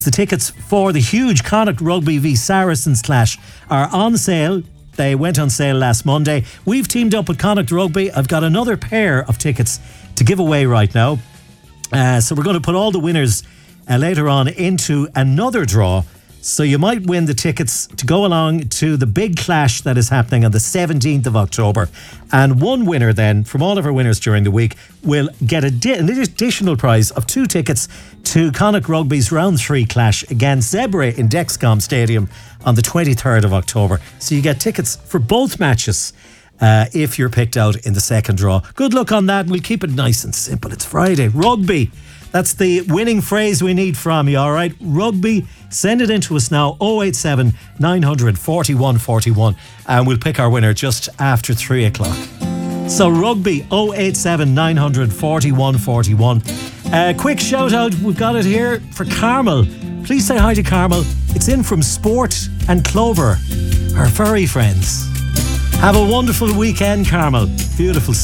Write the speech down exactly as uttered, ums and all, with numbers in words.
The tickets for the huge Connacht Rugby v Saracens clash are on sale. They went on sale last Monday. We've teamed up with Connacht Rugby. I've got another pair of tickets to give away right now. Uh, so we're going to put all the winners uh, later on into another draw. So you might win the tickets to go along to the big clash that is happening on the seventeenth of October. And one winner then, from all of our winners during the week, will get a di- an additional prize of two tickets to Connacht Rugby's round three clash against Zebre in Dexcom Stadium on the twenty-third of October. So you get tickets for both matches uh, if you're picked out in the second draw. Good luck on that. We'll keep it nice and simple. It's Friday. Rugby. That's the winning phrase we need from you, all right? Rugby. Send it in to us now, oh eight seven, nine hundred, forty-one forty-one, and we'll pick our winner just after three o'clock. So rugby, oh eight seven, nine hundred, forty-one forty-one. Uh, quick shout out, we've got it here for Carmel. Please say hi to Carmel. It's in from Sport and Clover, our furry friends. Have a wonderful weekend, Carmel. Beautiful.